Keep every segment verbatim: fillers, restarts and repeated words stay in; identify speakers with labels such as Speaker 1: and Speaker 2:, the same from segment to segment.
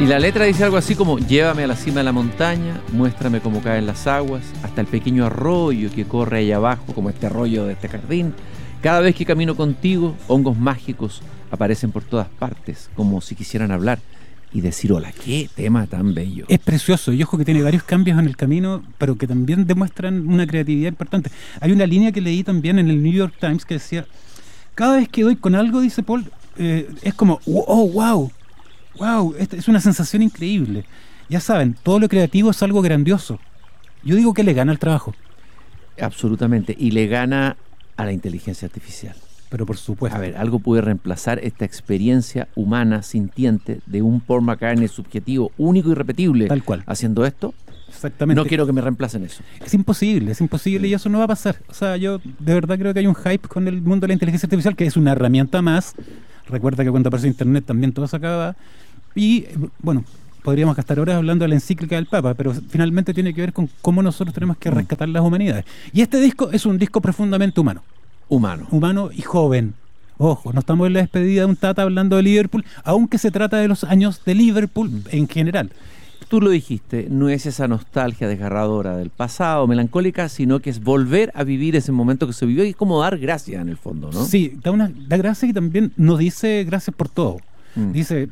Speaker 1: Y la letra dice algo así como: llévame a la cima de la montaña, muéstrame cómo caen las aguas, hasta el pequeño arroyo que corre allá abajo, como este arroyo de este jardín. Cada vez que camino contigo, hongos mágicos aparecen por todas partes, como si quisieran hablar y decir hola. ¡Qué tema tan bello!
Speaker 2: Es precioso, y ojo que tiene varios cambios en el camino, pero que también demuestran una creatividad importante. Hay una línea que leí también en el New York Times que decía: cada vez que doy con algo, dice Paul, eh, es como, oh, wow, wow, es una sensación increíble. Ya saben, todo lo creativo es algo grandioso. Yo digo que le gana al trabajo.
Speaker 1: Absolutamente, y le gana a la inteligencia artificial.
Speaker 2: Pero por supuesto.
Speaker 1: A ver, algo puede reemplazar esta experiencia humana, sintiente, de un Paul McCartney subjetivo, único y irrepetible.
Speaker 2: Tal cual.
Speaker 1: Haciendo esto.
Speaker 2: Exactamente.
Speaker 1: No quiero que me reemplacen eso.
Speaker 2: Es imposible, es imposible y eso no va a pasar. O sea, yo de verdad creo que hay un hype con el mundo de la inteligencia artificial, que es una herramienta más. Recuerda que cuando apareció Internet también todo se acababa. Y, bueno, podríamos gastar horas hablando de la encíclica del Papa, pero finalmente tiene que ver con cómo nosotros tenemos que rescatar las humanidades. Y este disco es un disco profundamente humano.
Speaker 1: Humano.
Speaker 2: Humano y joven. Ojo, no estamos en la despedida de un Tata hablando de Liverpool, aunque se trata de los años de Liverpool mm. en general.
Speaker 1: Tú lo dijiste, no es esa nostalgia desgarradora del pasado, melancólica, sino que es volver a vivir ese momento que se vivió y es como dar gracias en el fondo, ¿no?
Speaker 2: Sí, da, una, da gracias y también nos dice gracias por todo. Mm. Dice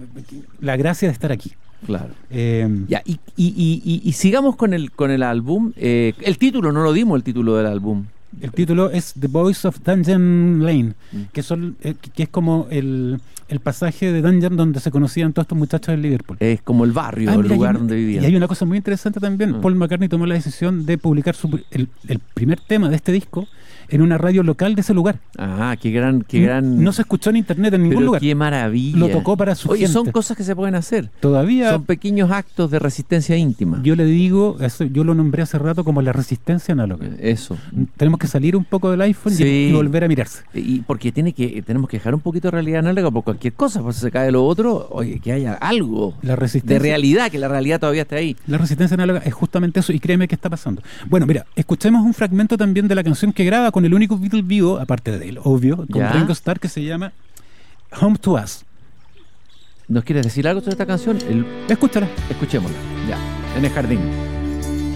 Speaker 2: la gracia de estar aquí.
Speaker 1: Claro.
Speaker 2: Eh,
Speaker 1: ya, y, y, y, y, y sigamos con el, con el álbum. Eh, el título, no lo dimos el título del álbum.
Speaker 2: El título es The Boys of Dungeon Lane, mm. que, son, eh, que es como el, el pasaje de Dungeon donde se conocían todos estos muchachos de Liverpool.
Speaker 1: Es como el barrio,
Speaker 2: ah,
Speaker 1: el
Speaker 2: mira,
Speaker 1: lugar
Speaker 2: hay,
Speaker 1: donde vivían.
Speaker 2: Y hay una cosa muy interesante también.
Speaker 1: Mm.
Speaker 2: Paul McCartney tomó la decisión de publicar su, el, el primer tema de este disco en una radio local de ese lugar.
Speaker 1: Ah, qué gran... Qué gran...
Speaker 2: No se escuchó en internet en ningún
Speaker 1: Pero
Speaker 2: lugar.
Speaker 1: Qué maravilla.
Speaker 2: Lo tocó para su
Speaker 1: Oye,
Speaker 2: gente.
Speaker 1: son cosas que se pueden hacer.
Speaker 2: Todavía...
Speaker 1: Son pequeños actos de resistencia íntima.
Speaker 2: Yo le digo, eso, yo lo nombré hace rato como la resistencia análoga.
Speaker 1: Eso.
Speaker 2: Tenemos que salir un poco del iPhone sí. y, y volver a mirarse.
Speaker 1: Y porque tiene que tenemos que dejar un poquito de realidad análoga por cualquier cosa, pues se cae lo otro, oye, que haya algo
Speaker 2: la resistencia,
Speaker 1: de realidad, que la realidad todavía esté ahí.
Speaker 2: La resistencia análoga es justamente eso, y créeme que está pasando. Bueno, mira, escuchemos un fragmento también de la canción que graba con el único Beatle vivo, aparte de él, obvio, con
Speaker 1: ¿Ya?
Speaker 2: Ringo Starr, que se llama Home to Us.
Speaker 1: ¿Nos quieres decir algo sobre esta canción? El...
Speaker 2: Escúchala.
Speaker 1: Escuchémosla, ya, en el jardín.